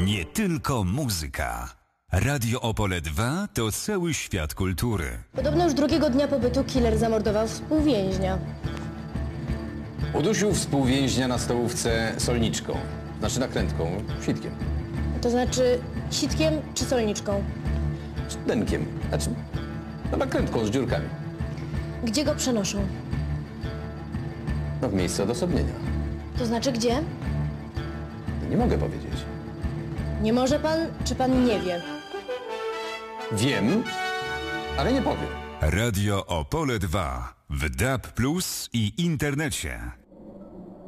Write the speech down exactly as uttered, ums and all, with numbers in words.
Nie tylko muzyka. Radio Opole dwa to cały świat kultury. Podobno już drugiego dnia pobytu killer zamordował współwięźnia. Udusił współwięźnia na stołówce solniczką, znaczy nakrętką, sitkiem. To znaczy sitkiem czy solniczką? Denkiem, znaczy no nakrętką z dziurkami. Gdzie go przenoszą? No w miejsce odosobnienia. To znaczy gdzie? Nie mogę powiedzieć. Nie może pan, czy pan nie wie? Wiem, ale nie powiem. Radio Opole dwa w D A B plus i internecie.